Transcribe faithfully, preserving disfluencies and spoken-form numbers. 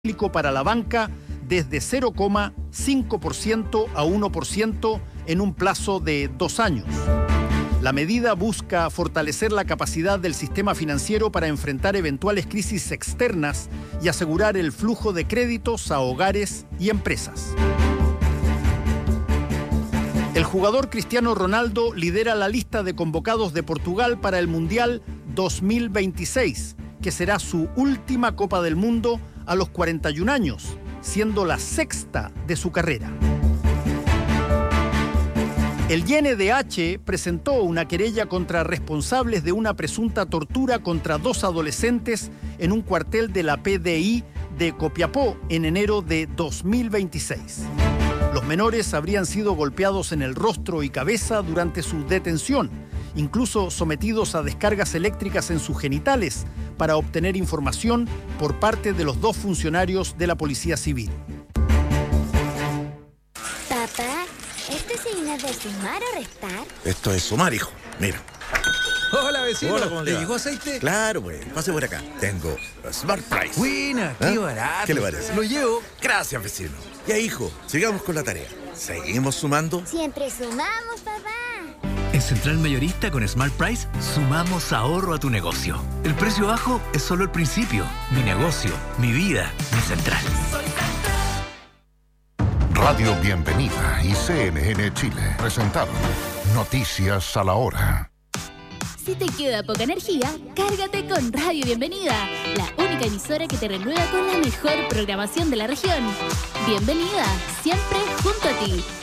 para la banca desde cero coma cinco por ciento a uno por ciento en un plazo de dos años. La medida busca fortalecer la capacidad del sistema financiero para enfrentar eventuales crisis externas y asegurar el flujo de créditos a hogares y empresas. El jugador Cristiano Ronaldo lidera la lista de convocados de Portugal para el Mundial dos mil veintiséis, que será su última Copa del Mundo a los cuarenta y un años, siendo la sexta de su carrera. El I N D H presentó una querella contra responsables de una presunta tortura contra dos adolescentes en un cuartel de la P D I de Copiapó en enero de dos mil veintiséis. Los menores habrían sido golpeados en el rostro y cabeza durante su detención, incluso sometidos a descargas eléctricas en sus genitales para obtener información por parte de los dos funcionarios de la Policía Civil. Papá, ¿este signo es de sumar o restar? Esto es sumar, hijo. Mira. Hola, vecino. Hola, ¿cómo le ¿Le va? llegó aceite? Claro, pues. Pase por acá. Tengo Smart Price. Buena, qué ¿Ah? barato. ¿Qué le parece? Lo llevo. Gracias, vecino. Ya, hijo, sigamos con la tarea. ¿Seguimos sumando? Siempre sumamos, papá. En Central Mayorista con Smart Price sumamos ahorro a tu negocio. El precio bajo es solo el principio. Mi negocio, mi vida, mi Central. Radio Bienvenida y C N N Chile presentaron Noticias a la Hora. Si te queda poca energía, cárgate con Radio Bienvenida, la única emisora que te renueva con la mejor programación de la región. Bienvenida, siempre junto a ti.